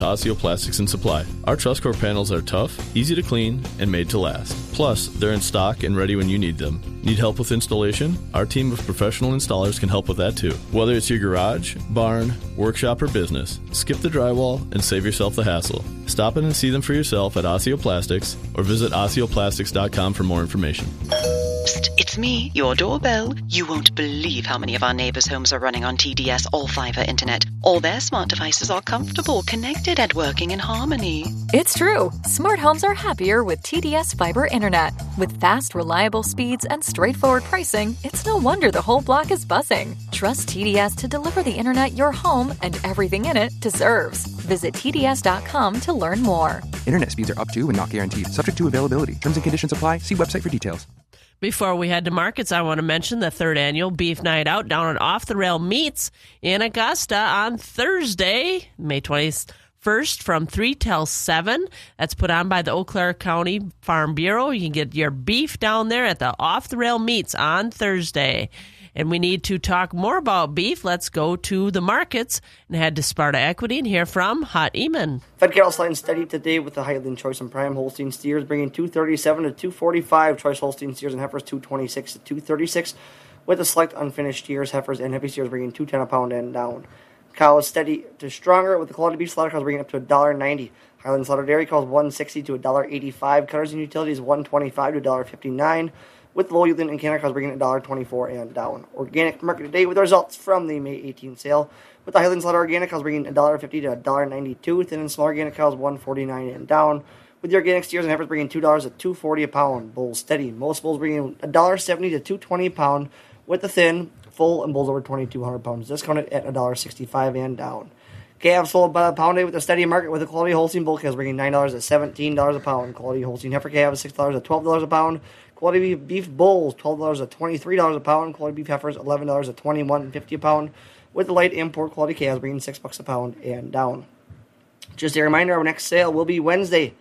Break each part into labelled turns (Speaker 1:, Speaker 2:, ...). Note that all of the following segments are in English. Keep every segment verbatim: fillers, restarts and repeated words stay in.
Speaker 1: Osteoplastics and Supply. Our truss core panels are tough, easy to clean, and made to last. Plus, they're in stock and ready when you need them. Need help with installation? Our team of professional installers can help with that too. Whether it's your garage, barn, workshop, or business, skip the drywall and save yourself the hassle. Stop in and see them for yourself at Osteoplastics or visit osteoplastics dot com for more information.
Speaker 2: Psst, it's me, your doorbell. You won't believe how many of our neighbors' homes are running on T D S All-Fiber Internet. All their smart devices are comfortable, connected, and working in harmony.
Speaker 3: It's true. Smart homes are happier with T D S Fiber Internet. With fast, reliable speeds and straightforward pricing, it's no wonder the whole block is buzzing. Trust T D S to deliver the internet your home and everything in it deserves. Visit T D S dot com to learn more.
Speaker 4: Internet speeds are up to and not guaranteed. Subject to availability. Terms and conditions apply. See website for details.
Speaker 5: Before we head to markets, I want to mention the third annual Beef Night Out down at Off the Rail Meats in Augusta on Thursday, May twenty-first from three till seven. That's put on by the Eau Claire County Farm Bureau. You can get your beef down there at the Off the Rail Meats on Thursday. And we need to talk more about beef. Let's go to the markets and head to Sparta Equity and hear from Hut Eamon.
Speaker 6: Fed cattle sliding steady today with the Highland Choice and Prime Holstein steers bringing two thirty-seven to two forty-five. Choice Holstein steers and heifers two twenty-six to two thirty-six. With the select unfinished steers, heifers, and heavy steers bringing two ten a pound and down. Cows steady to stronger with the quality beef slaughter cows bringing up to one dollar ninety. Highland Slaughter Dairy cows one sixty to one dollar eighty-five. Cutters and utilities one twenty-five to one dollar fifty-nine. With low yielding and Canada cows bringing one dollar twenty-four and down. Organic market today with the results from the May eighteenth sale. With the Highland Slaughter Organic cows bringing one dollar fifty to one dollar ninety-two. Thin and small organic cows one forty-nine and down. With the organic steers and heifers bringing two dollars to two forty a pound. Bulls steady. Most bulls bringing one dollar seventy to two twenty a pound. With the thin, full, and bulls over twenty-two hundred pounds. Discounted at one dollar sixty-five and down. Calves sold by the pound day with a steady market with the quality Holstein bull calves bringing nine dollars to seventeen dollars a pound. Quality Holstein heifer calves six dollars to twelve dollars a pound. Quality beef bulls, twelve dollars to twenty-three dollars a pound. Quality beef heifers, eleven dollars to twenty-one dollars and fifty cents a pound. With the light import quality calves bringing six bucks a pound and down. Just a reminder, our next sale will be Wednesday,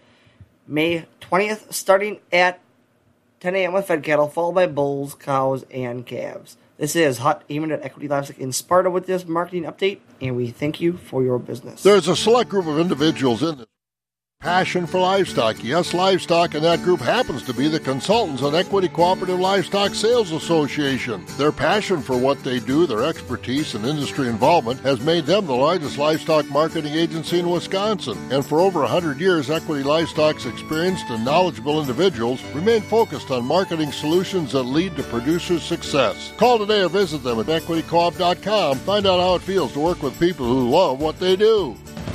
Speaker 6: May twentieth, starting at ten a.m. with fed cattle, followed by bulls, cows, and calves. This is Hut Eamon at Equity Livestock in Sparta with this marketing update, and we thank you for your business.
Speaker 7: There's a select group of individuals in this passion for livestock. Yes, livestock, and that group happens to be the consultants on Equity Cooperative Livestock Sales Association. Their passion for what they do, their expertise and industry involvement has made them the largest livestock marketing agency in Wisconsin. And for over one hundred years, Equity Livestock's experienced and knowledgeable individuals remain focused on marketing solutions that lead to producers' success. Call today or visit them at equity coop dot com. Find out how it feels to work with people who love what they do.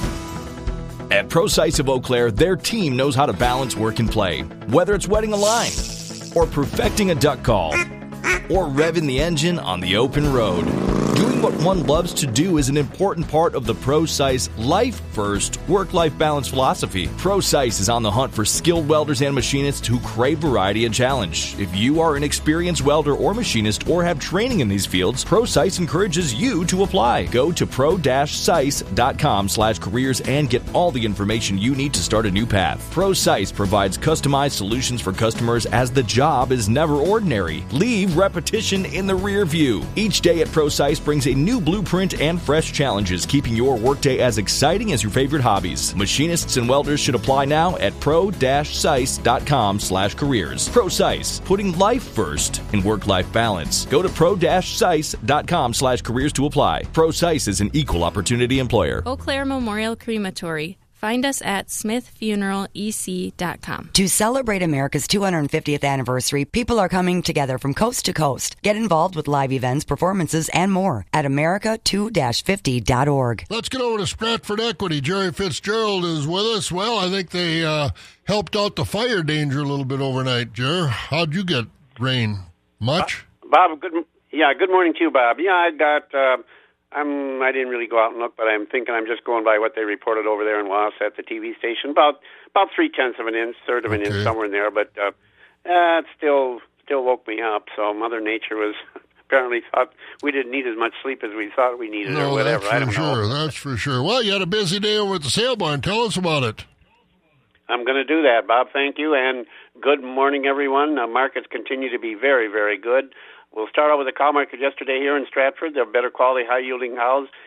Speaker 8: At ProSice of Eau Claire, their team knows how to balance work and play. Whether it's wetting a line, or perfecting a duck call, or revving the engine on the open road. Doing what one loves to do is an important part of the ProSice Life First work-life balance philosophy. ProSice is on the hunt for skilled welders and machinists who crave variety and challenge. If you are an experienced welder or machinist or have training in these fields, ProSice encourages you to apply. Go to pro dash sice dot com slash careers and get all the information you need to start a new path. ProSice provides customized solutions for customers as the job is never ordinary. Leave repetition in the rear view. Each day at ProSice brings a new blueprint and fresh challenges, keeping your workday as exciting as your favorite hobbies. Machinists and welders should apply now at pro dash sice dot com slash careers. ProSice, putting life first in work-life balance. Go to pro dash sice dot com slash careers to apply. ProSice is an equal opportunity employer.
Speaker 9: Eau Claire Memorial Crematory. Find us at smith funeral e c dot com.
Speaker 10: To celebrate America's two hundred fiftieth anniversary, people are coming together from coast to coast. Get involved with live events, performances, and more at america two fifty dot org.
Speaker 7: Let's get over to Stratford Equity. Jerry Fitzgerald is with us. Well, I think they uh, helped out the fire danger a little bit overnight, Jer. How'd you get rain? Much?
Speaker 11: Uh, Bob, good yeah, good morning to you, Bob. Yeah, I got... Uh, I'm, I didn't really go out and look, but I'm thinking I'm just going by what they reported over there in Waus at the T V station. About about three tenths of an inch, third of an okay. inch, somewhere in there. But uh, uh, it still still woke me up. So Mother Nature was apparently thought we didn't need as much sleep as we thought we needed,
Speaker 7: no,
Speaker 11: or whatever.
Speaker 7: That's for
Speaker 11: I don't
Speaker 7: sure.
Speaker 11: know.
Speaker 7: That's for sure. Well, you had a busy day over at the sale barn. Tell us about it.
Speaker 11: I'm going to do that, Bob. Thank you, and good morning, everyone. Uh, markets continue to be very, very good. We'll start out with the cow market yesterday here in Stratford. They're better quality, high-yielding cows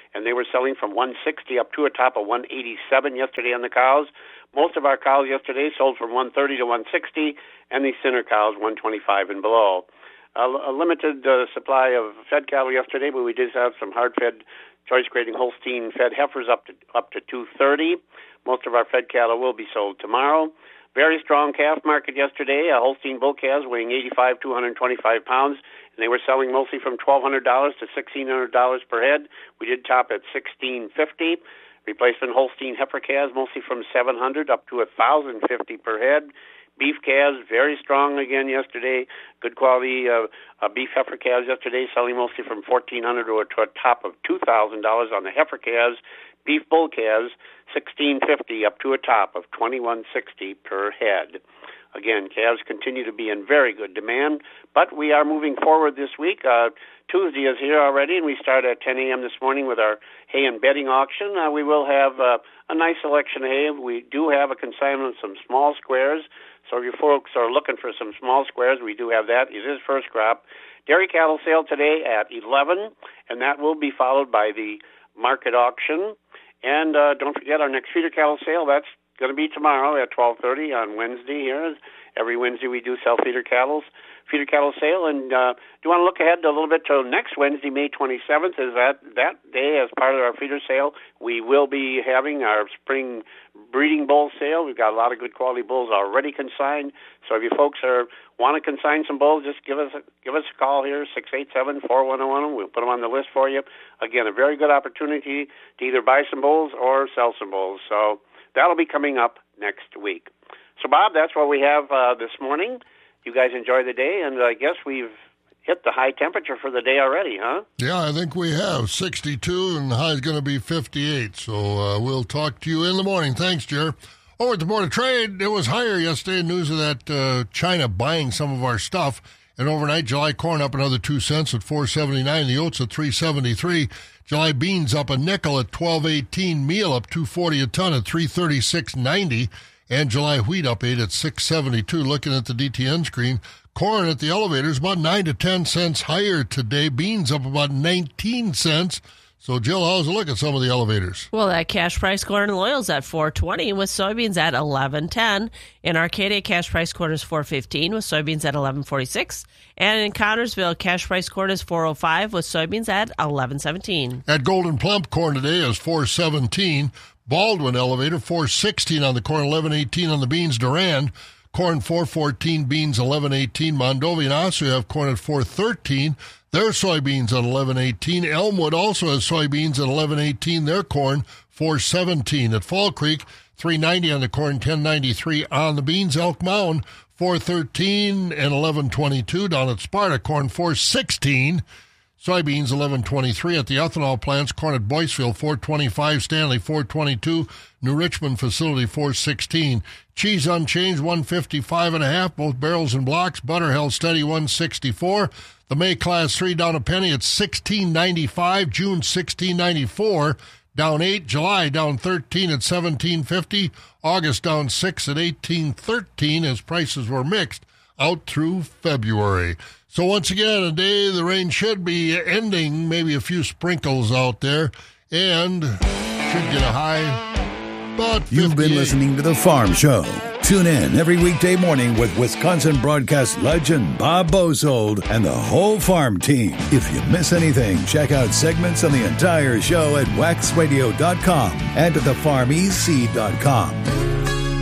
Speaker 11: and they were selling from one sixty up to a top of one eighty-seven yesterday on the cows. Most of our cows yesterday sold from one thirty to one sixty, and the center cows one twenty-five and below. A, a limited uh, supply of fed cattle yesterday, but we did have some hard-fed, choice-grading Holstein fed heifers up to up to two thirty. Most of our fed cattle will be sold tomorrow. Very strong calf market yesterday. A Holstein bull calves weighing eighty-five, two hundred twenty-five pounds, and they were selling mostly from twelve hundred dollars to sixteen hundred dollars per head. We did top at sixteen fifty. Replacement Holstein heifer calves mostly from seven hundred up to one thousand fifty per head. Beef calves very strong again yesterday. Good quality uh, uh, beef heifer calves yesterday, selling mostly from fourteen hundred dollars to a top of two thousand dollars on the heifer calves. Beef bull calves sixteen fifty up to a top of twenty-one sixty per head. Again, calves continue to be in very good demand, but we are moving forward this week. Uh, Tuesday is here already, and we start at ten a.m. this morning with our hay and bedding auction. Uh, we will have uh, a nice selection of hay. We do have a consignment of some small squares, so if you folks are looking for some small squares, we do have that. It is first crop. Dairy cattle sale today at eleven, and that will be followed by the market auction. And uh, don't forget our next feeder cattle sale. That's going to be tomorrow at twelve thirty on Wednesday here. Every Wednesday we do sell feeder cattle, feeder cattle sale. And uh, do you want to look ahead a little bit to next Wednesday, May twenty-seventh? Is that that day as part of our feeder sale? We will be having our spring breeding bull sale. We've got a lot of good quality bulls already consigned. So if you folks are want to consign some bulls, just give us a, give us a call here, six eight seven, four one zero one. We'll put them on the list for you. Again, a very good opportunity to either buy some bulls or sell some bulls. So that'll be coming up next week. So, Bob, that's what we have uh, this morning. You guys enjoy the day, and I guess we've hit the high temperature for the day already, huh?
Speaker 7: Yeah, I think we have. sixty-two, and the high is going to be fifty-eight. So uh, we'll talk to you in the morning. Thanks, Jer. Over at the Board of Trade, it was higher yesterday. News of that uh, China buying some of our stuff. And overnight, July corn up another two cents at four seventy-nine. The oats at three seventy-three. July beans up a nickel at twelve eighteen. Meal up two forty a ton at three thirty-six ninety. And July wheat up eight at six seventy-two. Looking at the D T N screen, corn at the elevators about nine to ten cents higher today. Beans up about nineteen cents. So, Jill, how's it look at some of the elevators?
Speaker 5: Well, that cash price corn and oil's at four twenty with soybeans at eleven ten. In Arcadia, cash price corn is four fifteen with soybeans at eleven forty-six. And in Connorsville, cash price corn is four oh five with soybeans at eleven seventeen.
Speaker 7: At Golden Plump, corn today is four seventeen. Baldwin elevator, four sixteen on the corn, eleven eighteen on the beans. Durand, corn four fourteen, beans eleven eighteen. Mondovi and Osseo have corn at four thirteen. Their soybeans at eleven eighteen. Elmwood also has soybeans at eleven eighteen. Their corn four seventeen. At Fall Creek, three ninety on the corn, ten ninety-three on the beans. Elk Mound, four thirteen and eleven twenty-two. Down at Sparta, corn four sixteen. Soybeans eleven twenty-three. At the ethanol plants, corn at Boyceville four twenty-five, Stanley four twenty-two, New Richmond facility four sixteen. Cheese unchanged one fifty-five and a half, both barrels and blocks. Butter held steady one sixty-four. The May class three down a penny at sixteen ninety-five. June sixteen ninety-four, down eight. July down thirteen at seventeen fifty. August down six at eighteen thirteen as prices were mixed out through February. So once again, a day the rain should be ending, maybe a few sprinkles out there, and should get a high about fifty-eight.
Speaker 12: You've been listening to The Farm Show. Tune in every weekday morning with Wisconsin broadcast legend Bob Bosold and the whole farm team. If you miss anything, check out segments on the entire show at wax radio dot com and at the farm e c dot com.